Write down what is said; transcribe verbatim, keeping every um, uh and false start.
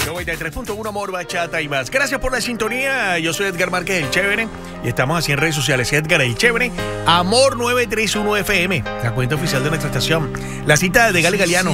noventa y tres punto uno Amor, Bachata y más. Gracias por la sintonía. Yo soy Edgar Márquez, el Chévere. Y estamos así en redes sociales. Edgar, el Chévere. Amor nueve tres uno F M, la cuenta oficial de nuestra estación. La cita de Gali Galiano.